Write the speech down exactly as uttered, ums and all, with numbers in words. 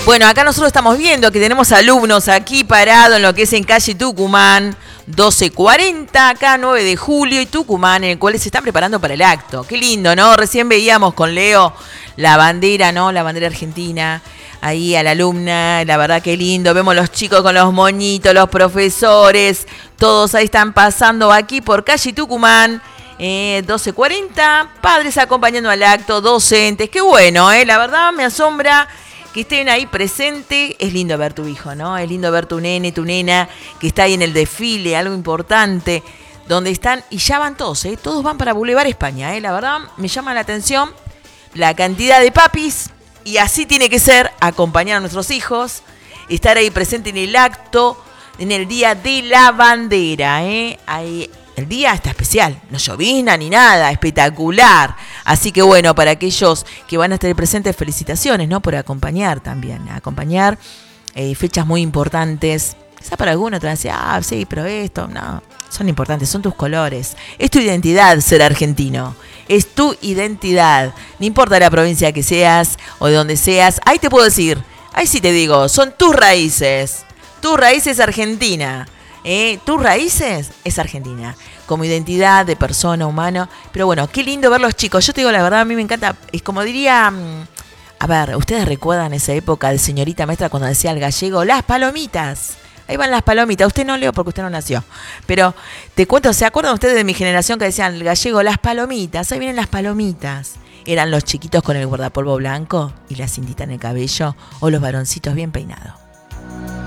Bueno, acá nosotros estamos viendo que tenemos alumnos aquí parados en lo que es en calle Tucumán, doce cuarenta, acá nueve de julio y Tucumán, en el cual se están preparando para el acto. Qué lindo, ¿no? Recién veíamos con Leo la bandera, ¿no? La bandera argentina, ahí a la alumna, la verdad qué lindo. Vemos los chicos con los moñitos, los profesores, todos ahí están pasando aquí por calle Tucumán. Eh, doce cuarenta, padres acompañando al acto, docentes, qué bueno, eh, la verdad me asombra que estén ahí presentes. Es lindo ver tu hijo, ¿no? Es lindo ver tu nene, tu nena, que está ahí en el desfile, algo importante, donde están, y ya van todos, ¿eh? Todos van para Boulevard España, ¿eh? La verdad me llama la atención la cantidad de papis, y así tiene que ser, acompañar a nuestros hijos, estar ahí presente en el acto, en el día de la bandera, ¿eh? Ahí el día está especial, no llovizna ni nada, espectacular. Así que bueno, para aquellos que van a estar presentes, felicitaciones, ¿no? Por acompañar también, acompañar eh, fechas muy importantes. Quizá para algunos te van a decir, ah, sí, pero esto, no, son importantes, son tus colores. Es tu identidad ser argentino, es tu identidad. No importa la provincia que seas o de donde seas, ahí te puedo decir, ahí sí te digo, son tus raíces, tus raíces Argentina. Eh, tus raíces es Argentina, como identidad de persona, humano. Pero bueno, qué lindo ver los chicos. Yo te digo la verdad, a mí me encanta. Es como diría, a ver, ¿ustedes recuerdan esa época de señorita maestra cuando decía el gallego, las palomitas? Ahí van las palomitas. Usted no leo porque usted no nació. Pero te cuento, ¿se acuerdan ustedes de mi generación que decían el gallego, las palomitas? Ahí vienen las palomitas. Eran los chiquitos con el guardapolvo blanco y la cintita en el cabello, o los varoncitos bien peinados.